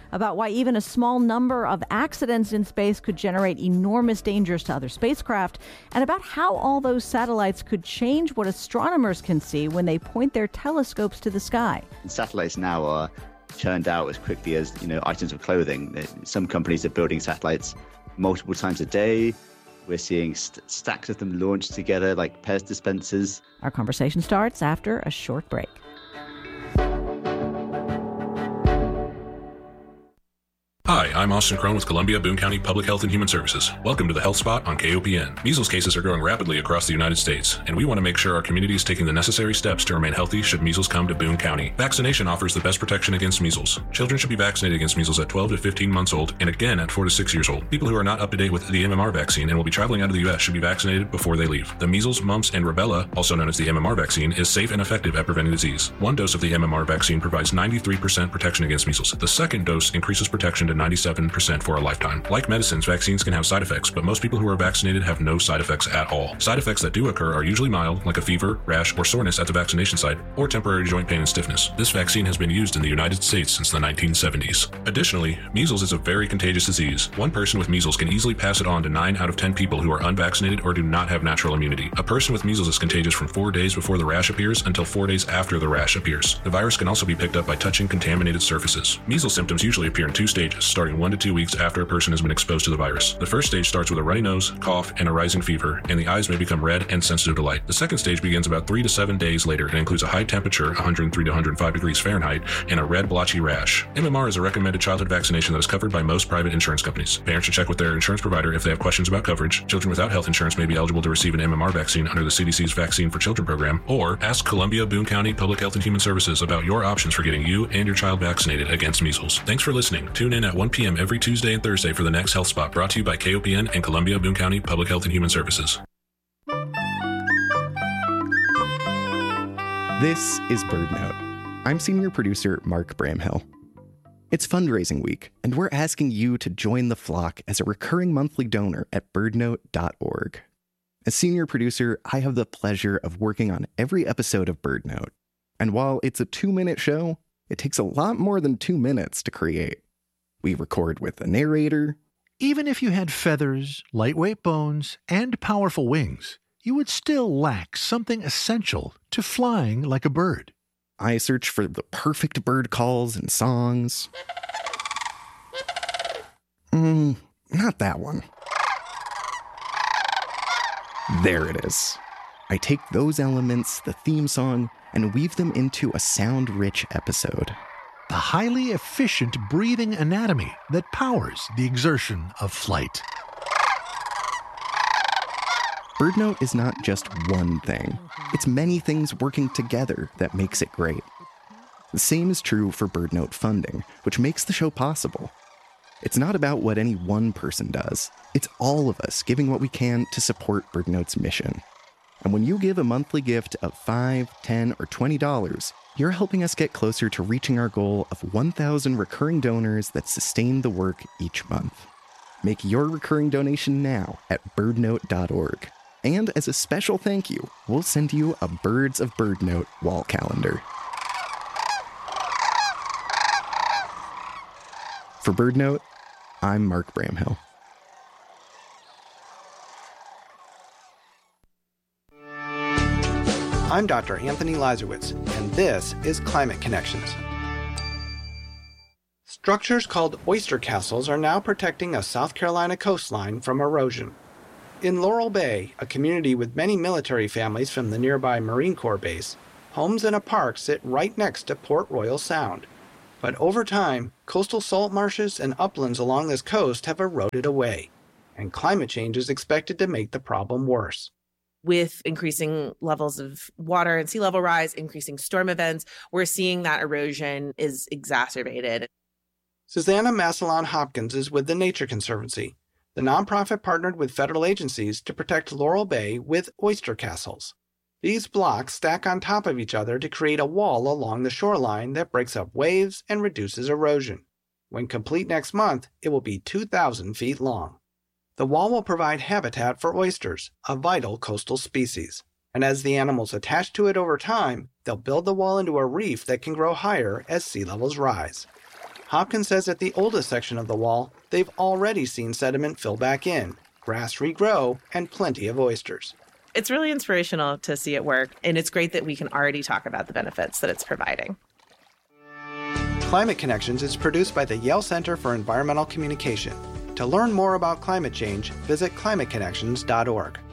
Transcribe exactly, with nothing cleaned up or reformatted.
about why even a small number of accidents in space could generate enormous dangers to other spacecraft, and about how all those satellites could change what astronomers can see when they point their telescopes to the sky. Satellites now are churned out as quickly as, you know, items of clothing. Some companies are building satellites multiple times a day. We're seeing st- stacks of them launched together like Pez dispensers. Our conversation starts after a short break. Hi, I'm Austin Crone with Columbia Boone County Public Health and Human Services. Welcome to the Health Spot on K O P N. Measles cases are growing rapidly across the United States, and we want to make sure our community is taking the necessary steps to remain healthy should measles come to Boone County. Vaccination offers the best protection against measles. Children should be vaccinated against measles at twelve to fifteen months old, and again at four to six years old. People who are not up to date with the M M R vaccine and will be traveling out of the U S should be vaccinated before they leave. The measles, mumps, and rubella, also known as the M M R vaccine, is safe and effective at preventing disease. One dose of the M M R vaccine provides ninety-three percent protection against measles. The second dose increases protection to ninety-seven percent for a lifetime. Like medicines, vaccines can have side effects, but most people who are vaccinated have no side effects at all. Side effects that do occur are usually mild, like a fever, rash, or soreness at the vaccination site, or temporary joint pain and stiffness. This vaccine has been used in the United States since the nineteen seventies. Additionally, measles is a very contagious disease. One person with measles can easily pass it on to nine out of ten people who are unvaccinated or do not have natural immunity. A person with measles is contagious from four days before the rash appears until four days after the rash appears. The virus can also be picked up by touching contaminated surfaces. Measles symptoms usually appear in two stages, starting one to two weeks after a person has been exposed to the virus. The first stage starts with a runny nose, cough, and a rising fever, and the eyes may become red and sensitive to light. The second stage begins about three to seven days later and includes a high temperature, one hundred three to one hundred five degrees Fahrenheit, and a red blotchy rash. M M R is a recommended childhood vaccination that is covered by most private insurance companies. Parents should check with their insurance provider if they have questions about coverage. Children without health insurance may be eligible to receive an M M R vaccine under the C D C's Vaccine for Children program, or ask Columbia Boone County Public Health and Human Services about your options for getting you and your child vaccinated against measles. Thanks for listening. Tune in at one p.m. every Tuesday and Thursday for the next Health Spot, brought to you by K O P N and Columbia Boone County Public Health and Human Services. This is BirdNote. I'm senior producer Mark Bramhill. It's fundraising week, and we're asking you to join the flock as a recurring monthly donor at birdnote dot org. As senior producer, I have the pleasure of working on every episode of BirdNote. And while it's a two-minute show, it takes a lot more than two minutes to create. We record with a narrator. Even if you had feathers, lightweight bones, and powerful wings, you would still lack something essential to flying like a bird. I search for the perfect bird calls and songs. Mm, not that one. There it is. I take those elements, the theme song, and weave them into a sound-rich episode. The highly efficient breathing anatomy that powers the exertion of flight. BirdNote is not just one thing. It's many things working together that makes it great. The same is true for BirdNote funding, which makes the show possible. It's not about what any one person does. It's all of us giving what we can to support BirdNote's mission. And when you give a monthly gift of five dollars, ten dollars, or twenty dollars, you're helping us get closer to reaching our goal of one thousand recurring donors that sustain the work each month. Make your recurring donation now at birdnote dot org. And as a special thank you, we'll send you a Birds of BirdNote wall calendar. For BirdNote, I'm Mark Bramhill. I'm Doctor Anthony Lazarowitz, and this is Climate Connections. Structures called oyster castles are now protecting a South Carolina coastline from erosion. In Laurel Bay, a community with many military families from the nearby Marine Corps base, homes and a park sit right next to Port Royal Sound. But over time, coastal salt marshes and uplands along this coast have eroded away, and climate change is expected to make the problem worse. With increasing levels of water and sea level rise, increasing storm events, we're seeing that erosion is exacerbated. Susanna Massillon Hopkins is with the Nature Conservancy. The nonprofit partnered with federal agencies to protect Laurel Bay with oyster castles. These blocks stack on top of each other to create a wall along the shoreline that breaks up waves and reduces erosion. When complete next month, it will be two thousand feet long. The wall will provide habitat for oysters, a vital coastal species. And as the animals attach to it over time, they'll build the wall into a reef that can grow higher as sea levels rise. Hopkins says at the oldest section of the wall, they've already seen sediment fill back in, grass regrow, and plenty of oysters. It's really inspirational to see it work, and it's great that we can already talk about the benefits that it's providing. Climate Connections is produced by the Yale Center for Environmental Communication. To learn more about climate change, visit climate connections dot org.